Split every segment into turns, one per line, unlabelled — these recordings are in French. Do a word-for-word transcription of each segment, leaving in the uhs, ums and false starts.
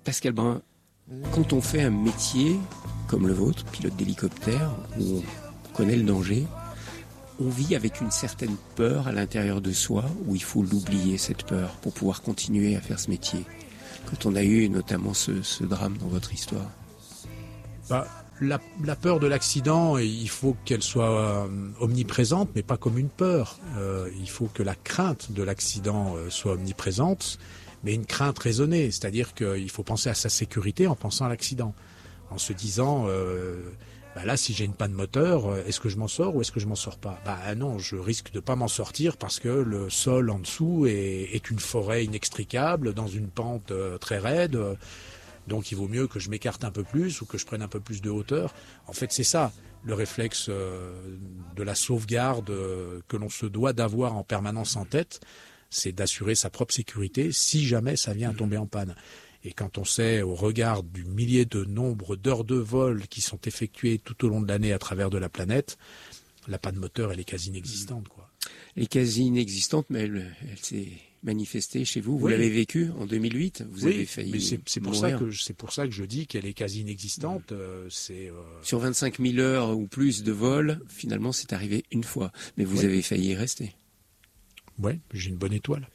Pascal Brun, quand on fait un métier comme le vôtre, pilote d'hélicoptère, où on connaît le danger, on vit avec une certaine peur à l'intérieur de soi, où il faut l'oublier, cette peur, pour pouvoir continuer à faire ce métier. Quand on a eu notamment ce, ce drame dans votre histoire.
Bah, la, la peur de l'accident, il faut qu'elle soit euh, omniprésente, mais pas comme une peur. Euh, il faut que la crainte de l'accident euh, soit omniprésente, mais une crainte raisonnée. C'est-à-dire qu'il faut penser à sa sécurité en pensant à l'accident. En se disant, euh, bah là, si j'ai une panne moteur, est-ce que je m'en sors ou est-ce que je m'en sors pas? Bah non, je risque de pas m'en sortir parce que le sol en dessous est, est une forêt inextricable, dans une pente euh, très raide. Donc il vaut mieux que je m'écarte un peu plus ou que je prenne un peu plus de hauteur. En fait, c'est ça, le réflexe euh, de la sauvegarde euh, que l'on se doit d'avoir en permanence en tête, c'est d'assurer sa propre sécurité si jamais ça vient à tomber en panne. Et quand on sait, au regard du millier de nombre d'heures de vol qui sont effectuées tout au long de l'année à travers de la planète, la panne moteur, elle est quasi inexistante, quoi.
Elle est quasi inexistante, mais elle, elle s'est manifestée chez vous. Vous
oui.
l'avez vécu en deux mille huit. Vous
oui,
avez failli
mais c'est, c'est pour
mourir.
ça que c'est pour ça que je dis qu'elle est quasi inexistante. Euh, c'est euh...
sur vingt-cinq mille heures ou plus de vol, finalement, c'est arrivé une fois. Mais vous
ouais.
avez failli y rester.
Ouais, j'ai une bonne étoile.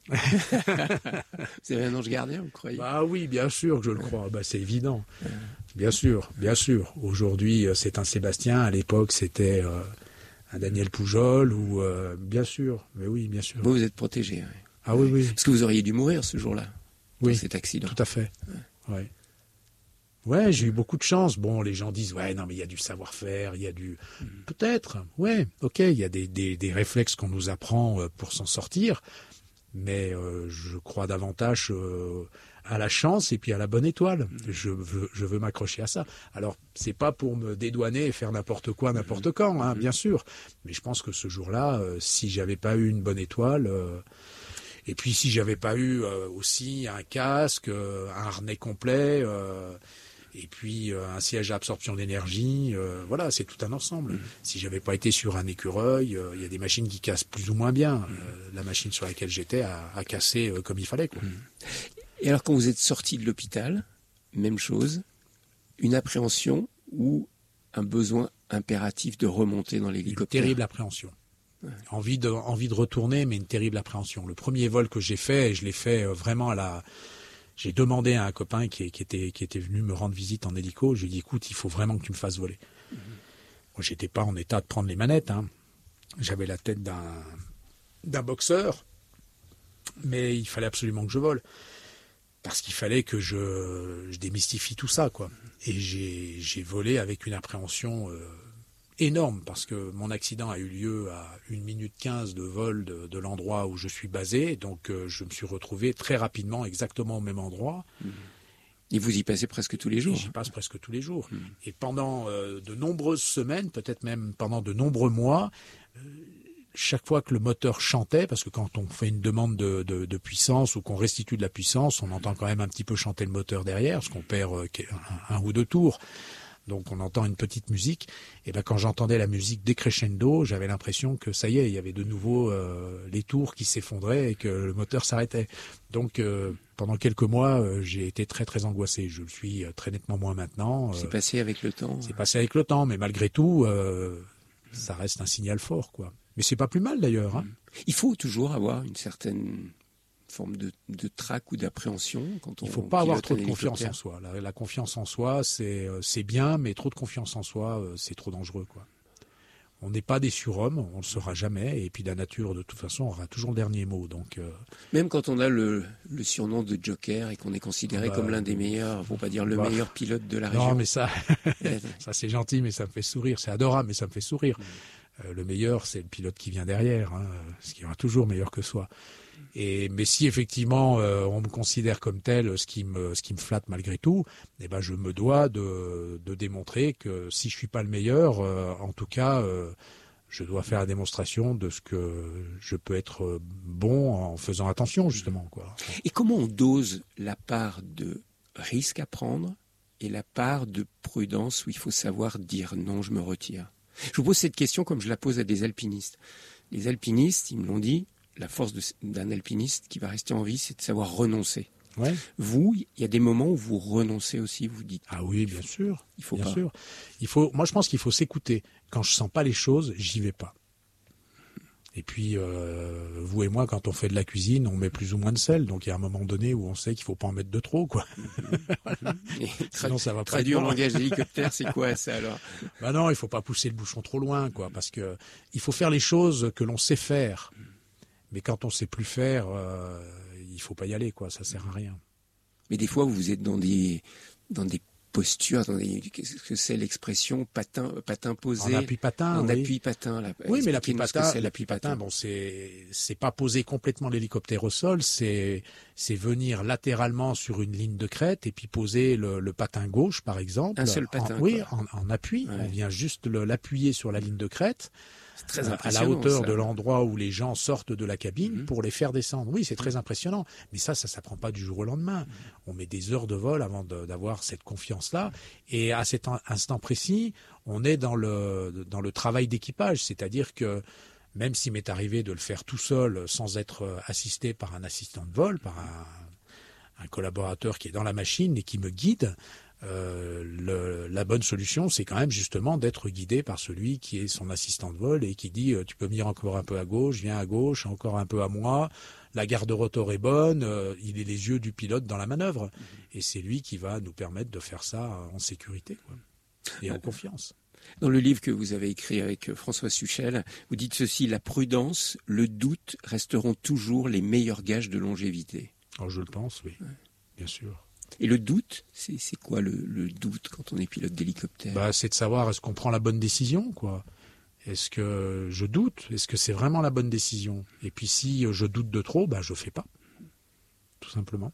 Vous avez un ange gardien, vous croyez?
Bah oui, bien sûr que je le crois. Bah c'est évident. Bien sûr, bien sûr. Aujourd'hui, c'est un Sébastien. À l'époque, c'était euh, un Daniel Poujol ou euh, bien sûr. Mais oui, bien sûr.
Vous, vous êtes protégé. Ouais.
Ah oui, oui.
Parce que vous auriez dû mourir ce jour-là.
Oui.
Dans cet accident.
Tout à fait. Ouais. ouais. Ouais, j'ai eu beaucoup de chance. Bon, les gens disent, ouais, non, mais il y a du savoir-faire, il y a du... Mmh. Peut-être, ouais, ok, il y a des, des, des réflexes qu'on nous apprend pour s'en sortir, mais euh, je crois davantage euh, à la chance et puis à la bonne étoile. Mmh. Je veux, je veux m'accrocher à ça. Alors, c'est pas pour me dédouaner et faire n'importe quoi, n'importe mmh. quand, hein, mmh. bien sûr, mais je pense que ce jour-là, euh, si j'avais pas eu une bonne étoile... Euh, et puis si j'avais pas eu euh, aussi un casque, euh, un harnais complet... Euh, et puis euh, un siège à absorption d'énergie, euh, voilà, c'est tout un ensemble. Mmh. Si j'avais pas été sur un écureuil, il euh, y a des machines qui cassent plus ou moins bien. Mmh. Euh, la machine sur laquelle j'étais a, a cassé euh, comme il fallait, quoi.
Mmh. Et alors quand vous êtes sorti de l'hôpital, même chose, une appréhension ou un besoin impératif de remonter dans l'hélicoptère?
Une terrible appréhension. Ouais. Envie de, envie de retourner, mais une terrible appréhension. Le premier vol que j'ai fait, je l'ai fait euh, vraiment à la... J'ai demandé à un copain qui, qui, était, qui était venu me rendre visite en hélico, je lui ai dit, écoute, il faut vraiment que tu me fasses voler. Mmh. Moi, j'étais pas en état de prendre les manettes, hein. J'avais la tête d'un, d'un boxeur, mais il fallait absolument que je vole. Parce qu'il fallait que je, je démystifie tout ça, quoi. Et j'ai, j'ai volé avec une appréhension euh, énorme, parce que mon accident a eu lieu à une minute quinze de vol de, de l'endroit où je suis basé, donc euh, je me suis retrouvé très rapidement exactement au même endroit.
Mmh. Et vous y passez presque tous les jours?
Et j'y passe presque tous les jours. Mmh. Et pendant euh, de nombreuses semaines, peut-être même pendant de nombreux mois, euh, chaque fois que le moteur chantait, parce que quand on fait une demande de, de, de puissance ou qu'on restitue de la puissance, on entend quand même un petit peu chanter le moteur derrière, parce qu'on perd euh, un, un ou deux tours. Donc on entend une petite musique, et ben quand j'entendais la musique décrescendo, j'avais l'impression que ça y est, il y avait de nouveau euh, les tours qui s'effondraient et que le moteur s'arrêtait. Donc euh, pendant quelques mois, euh, j'ai été très très angoissé. Je le suis euh, très nettement moins maintenant.
C'est euh, passé avec le temps.
C'est passé avec le temps, mais malgré tout, euh, ça reste un signal fort, quoi. Mais c'est pas plus mal d'ailleurs. Hein.
Il faut toujours avoir une certaine forme de, de trac ou d'appréhension quand on
il faut pas avoir trop de confiance en soi. La, la confiance en soi, c'est euh, c'est bien, mais trop de confiance en soi, euh, c'est trop dangereux, quoi. On n'est pas des surhommes, on le sera jamais, et puis la nature, de toute façon, aura toujours le dernier mot. Donc euh...
même quand on a le, le surnom de Joker et qu'on est considéré bah, comme l'un des meilleurs, pour pas dire le bah, meilleur pilote de la région.
Non, mais ça, ça c'est gentil, mais ça me fait sourire. C'est adorable, mais ça me fait sourire. Mmh. Euh, le meilleur, c'est le pilote qui vient derrière, hein, ce qui sera toujours meilleur que soi. Et mais si effectivement euh, on me considère comme tel, ce qui me ce qui me flatte malgré tout, eh ben je me dois de de démontrer que si je suis pas le meilleur, euh, en tout cas, euh, je dois faire la démonstration de ce que je peux être bon en faisant attention justement, quoi.
Et comment on dose la part de risque à prendre et la part de prudence où il faut savoir dire non, je me retire? Je vous pose cette question comme je la pose à des alpinistes. Les alpinistes, ils me l'ont dit. La force de, d'un alpiniste qui va rester en vie, c'est de savoir renoncer.
Ouais.
Vous, il y a des moments où vous renoncez aussi, vous dites.
Ah oui, bien sûr.
Il faut
bien
pas.
sûr. Il faut. Moi, je pense qu'il faut s'écouter. Quand je sens pas les choses, j'y vais pas. Et puis, euh, vous et moi, quand on fait de la cuisine, on met plus ou moins de sel. Donc, il y a un moment donné où on sait qu'il faut pas en mettre de trop, quoi.
Voilà. Et
Sinon, ça va pas
traduire
être
en
bon.
langage d'hélicoptère, c'est quoi ça alors?
Bah non, il faut pas pousser le bouchon trop loin, quoi, parce que il faut faire les choses que l'on sait faire. Mais quand on sait plus faire, euh, il faut pas y aller, quoi. Ça sert à rien.
Mais des fois, vous êtes dans des dans des postures, dans des, qu'est-ce que c'est l'expression patin patin posé?
En appui patin,
En
oui.
appui patin, là.
Oui, mais l'appui
Expliquez-nous ce que
patin,
c'est,
l'appui patin, bon, c'est c'est pas poser complètement l'hélicoptère au sol, c'est c'est venir latéralement sur une ligne de crête et puis poser le, le patin gauche, par exemple.
Un seul patin,
En, oui,
quoi.
en, en appui.
Ouais.
On vient juste le- l'appuyer sur la ligne de crête.
C'est très
à
impressionnant.
la hauteur
ça.
de l'endroit où les gens sortent de la cabine
Mhm.
pour les faire descendre. Oui, c'est très impressionnant. Mais ça, ça s'apprend pas du jour au lendemain. On met des heures de vol avant de- d'avoir cette confiance-là. Et à cet in- instant précis, on est dans le, dans le travail d'équipage. C'est-à-dire que même s'il m'est arrivé de le faire tout seul, sans être assisté par un assistant de vol, par un, un collaborateur qui est dans la machine et qui me guide, Euh, le, la bonne solution, c'est quand même justement d'être guidé par celui qui est son assistant de vol et qui dit euh, tu peux venir encore un peu à gauche, viens à gauche, encore un peu à moi, la garde rotor est bonne, euh, il est les yeux du pilote dans la manœuvre. Mmh. Et c'est lui qui va nous permettre de faire ça en sécurité, quoi, et en confiance.
Dans le livre que vous avez écrit avec François Suchel, vous dites ceci: la prudence, le doute resteront toujours les meilleurs gages de longévité.
Alors je le pense, oui, ouais. Bien sûr.
Et le doute, c'est, c'est quoi le, le doute quand on est pilote d'hélicoptère?
Bah, c'est de savoir est-ce qu'on prend la bonne décision, quoi. Est-ce que je doute? Est-ce que c'est vraiment la bonne décision? Et puis si je doute de trop, bah je fais pas, tout simplement.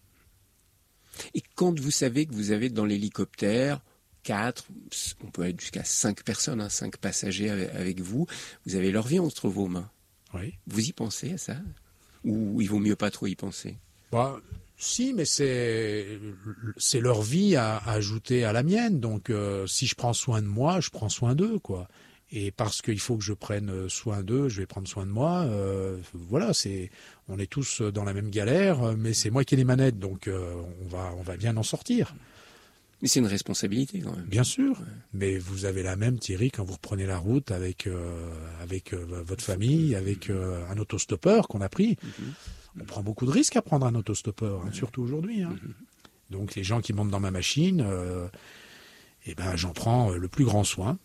Et quand vous savez que vous avez dans l'hélicoptère quatre, on peut être jusqu'à cinq personnes, hein, cinq passagers avec, avec vous, vous avez leur vie entre vos mains.
Oui.
Vous y pensez à ça? Ou il vaut mieux pas trop y penser?
Bah, si, mais c'est c'est leur vie à, à ajouter à la mienne. Donc, euh, si je prends soin de moi, je prends soin d'eux, quoi. Et parce qu'il faut que je prenne soin d'eux, je vais prendre soin de moi. Euh, voilà, c'est on est tous dans la même galère, mais c'est moi qui ai les manettes, donc euh, on va on va bien en sortir.
Mais c'est une responsabilité quand même.
Bien sûr,
ouais.
Mais vous avez la même, Thierry, quand vous reprenez la route avec euh, avec euh, votre famille, avec euh, un autostoppeur qu'on a pris. Mm-hmm. On prend beaucoup de risques à prendre un autostoppeur, hein, ouais. Surtout aujourd'hui. Hein. Mm-hmm. Donc les gens qui montent dans ma machine, euh, eh ben j'en prends le plus grand soin.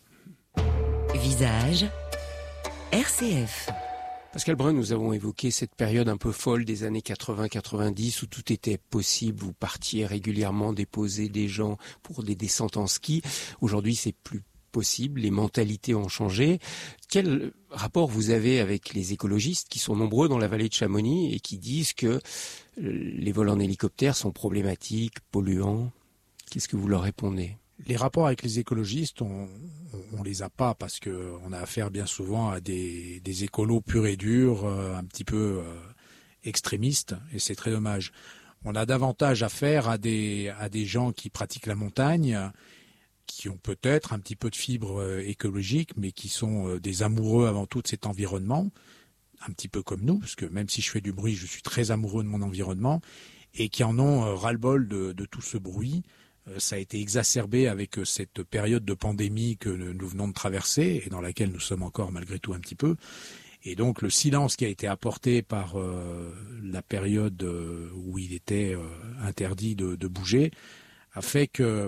Visage R C F.
Pascal Brun, nous avons évoqué cette période un peu folle des années quatre-vingts quatre-vingt-dix où tout était possible. Vous partiez régulièrement déposer des gens pour des descentes en ski. Aujourd'hui, c'est plus possible. Les mentalités ont changé. Quel rapport vous avez avec les écologistes qui sont nombreux dans la vallée de Chamonix et qui disent que les vols en hélicoptère sont problématiques, polluants? Qu'est-ce que vous leur répondez?
Les rapports avec les écologistes, on, on, on les a pas parce que on a affaire bien souvent à des, des écolos purs et durs, euh, un petit peu euh, extrémistes, et c'est très dommage. On a davantage affaire à des à des gens qui pratiquent la montagne, qui ont peut-être un petit peu de fibre euh, écologique, mais qui sont euh, des amoureux avant tout de cet environnement, un petit peu comme nous, parce que même si je fais du bruit, je suis très amoureux de mon environnement, et qui en ont euh, ras-le-bol de, de tout ce bruit. Ça a été exacerbé avec cette période de pandémie que nous venons de traverser et dans laquelle nous sommes encore malgré tout un petit peu. Et donc le silence qui a été apporté par euh, la période où il était euh, interdit de, de bouger a fait que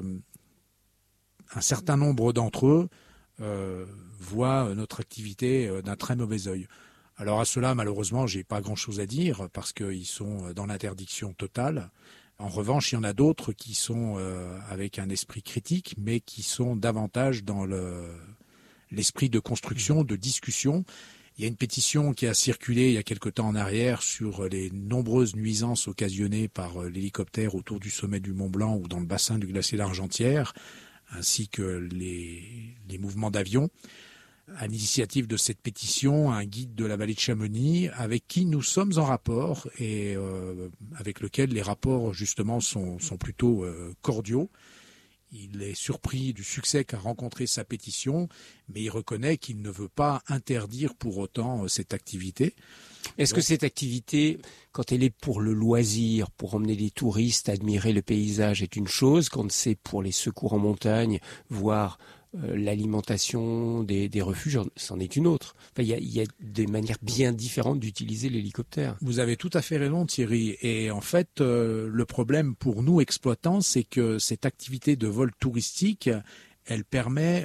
un certain nombre d'entre eux euh, voient notre activité d'un très mauvais œil. Alors à cela, malheureusement, j'ai pas grand-chose à dire parce qu'ils sont dans l'interdiction totale. En revanche, il y en a d'autres qui sont euh, avec un esprit critique, mais qui sont davantage dans le, l'esprit de construction, de discussion. Il y a une pétition qui a circulé il y a quelque temps en arrière sur les nombreuses nuisances occasionnées par l'hélicoptère autour du sommet du Mont Blanc ou dans le bassin du glacier d'Argentière, ainsi que les, les mouvements d'avion. À l'initiative de cette pétition, un guide de la vallée de Chamonix avec qui nous sommes en rapport et euh, avec lequel les rapports justement sont, sont plutôt euh, cordiaux. Il est surpris du succès qu'a rencontré sa pétition, mais il reconnaît qu'il ne veut pas interdire pour autant euh, cette activité.
Est-ce Donc, que cette activité, quand elle est pour le loisir, pour emmener les touristes à admirer le paysage, est une chose, quand c'est pour les secours en montagne, voire euh, l'alimentation des, des refuges, c'en est une autre. Enfin, il y a, il y a des manières bien différentes d'utiliser l'hélicoptère.
Vous avez tout à fait raison, Thierry. Et en fait, euh, le problème pour nous exploitants, c'est que cette activité de vol touristique, elle permet